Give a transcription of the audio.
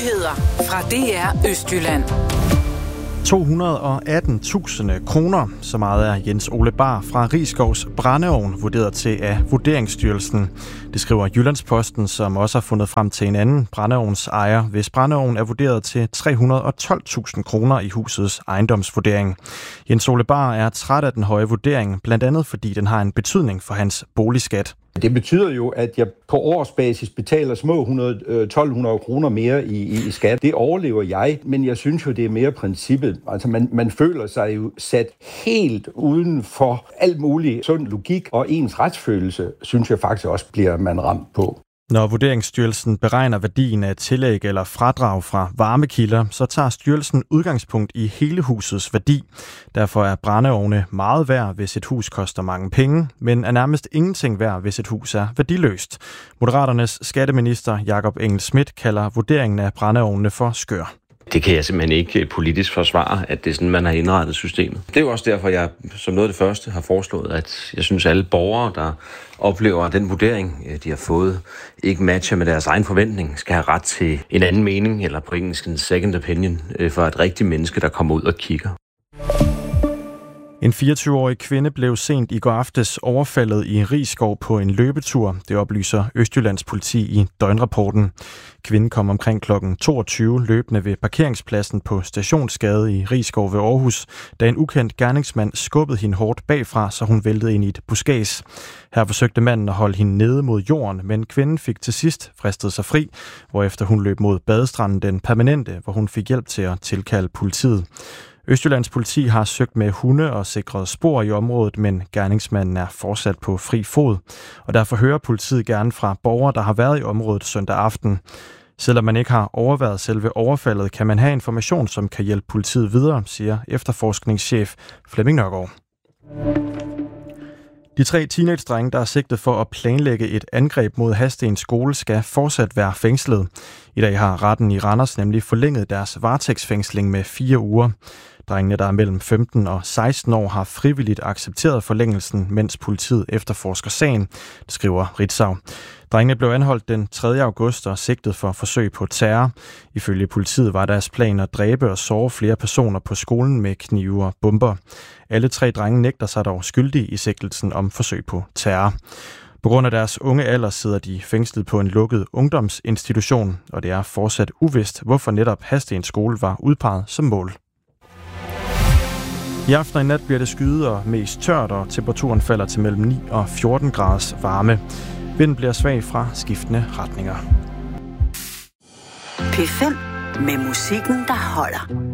Nyheder fra DR Østjylland. 218.000 kroner, så meget er Jens Ole Bar fra Riskovs brændeovn vurderet til af Vurderingsstyrelsen. Det skriver Jyllandsposten, som også har fundet frem til en anden brændeovnsejer, hvis brændeovn er vurderet til 312.000 kroner i husets ejendomsvurdering. Jens Ole Bar er træt af den høje vurdering, blandt andet fordi den har en betydning for hans boligskat. Det betyder jo, at jeg på årsbasis betaler små 1.200 kroner mere i skat. Det overlever jeg, men jeg synes jo, det er mere princippet. Altså man føler sig jo sat helt uden for alt muligt sund logik, og ens retsfølelse, synes jeg faktisk også, bliver man ramt på. Når Vurderingsstyrelsen beregner værdien af tillæg eller fradrag fra varmekilder, så tager styrelsen udgangspunkt i hele husets værdi. Derfor er brændeovne meget værd, hvis et hus koster mange penge, men er nærmest ingenting værd, hvis et hus er værdiløst. Moderaternes skatteminister Jakob Engel-Schmidt kalder vurderingen af brændeovnene for skør. Det kan jeg simpelthen ikke politisk forsvare, at det er sådan, man har indrettet systemet. Det er jo også derfor, jeg som noget af det første har foreslået, at jeg synes, at alle borgere, der oplever, at den vurdering, de har fået, ikke matcher med deres egen forventning, skal have ret til en anden mening, eller på engelsk en second opinion, for et rigtigt menneske, der kommer ud og kigger. En 24-årig kvinde blev sent i går aftes overfaldet i Risskov på en løbetur. Det oplyser Østjyllands politi i døgnrapporten. Kvinden kom omkring kl. 22 løbende ved parkeringspladsen på Stationsgade i Risskov ved Aarhus, da en ukendt gerningsmand skubbede hende hårdt bagfra, så hun væltede ind i et buskads. Her forsøgte manden at holde hende nede mod jorden, men kvinden fik til sidst fristet sig fri, hvorefter hun løb mod badestranden Den Permanente, hvor hun fik hjælp til at tilkalde politiet. Østjyllands politi har søgt med hunde og sikret spor i området, men gerningsmanden er fortsat på fri fod. Og derfor hører politiet gerne fra borgere, der har været i området søndag aften. Selvom man ikke har overværet selve overfaldet, kan man have information, som kan hjælpe politiet videre, siger efterforskningschef Flemming Nørgaard. De 3 teenage-drenge, der er sigtet for at planlægge et angreb mod Hadsten skole, skal fortsat være fængslet. I dag har retten i Randers nemlig forlænget deres varetægtsfængsling med 4 uger. Drengene, der er mellem 15 og 16 år, har frivilligt accepteret forlængelsen, mens politiet efterforsker sagen, det skriver Ritzau. Drengene blev anholdt den 3. august og sigtet for forsøg på terror. Ifølge politiet var deres plan at dræbe og såre flere personer på skolen med knive og bomber. Alle 3 drenge nægter sig dog skyldige i sigtelsen om forsøg på terror. På grund af deres unge alder sidder de fængslet på en lukket ungdomsinstitution, og det er fortsat uvist, hvorfor netop Hadsten skole var udpeget som mål. I aften og i nat bliver det skyet og mest tørt, og temperaturen falder til mellem 9 og 14 graders varme. Vinden bliver svag fra skiftende retninger. P5 med musikken, der holder.